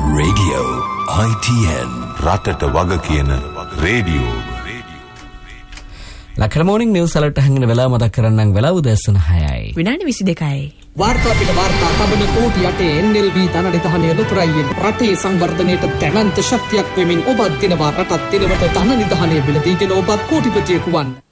Radio ITN රටට වග කියන රේඩියෝ. ලක්කඩ මෝනින් නිවුස් අලර්ට් හැංගෙන වෙලාව මතක් කරන්නම් වෙලාව උදෑසන 6යි. විනාඩි 22යි. වාර්තා පිට වාර්තා තබන කෝටි යටේ NLB ධනනිධානය ලොතරයියෙන් රටේ සංවර්ධනයට දැවැන්ත ශක්තියක් වෙමින් ඔබත් දිනවා රටත් දිනවට ධනනිධානය බිලදීගෙන ඔබත් කෝටිපතියෙකු වන්න.